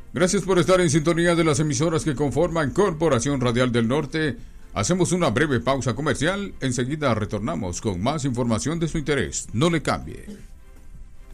Gracias por estar en sintonía de las emisoras que conforman Corporación Radial del Norte. Hacemos una breve pausa comercial. Enseguida retornamos con más información de su interés. No le cambie.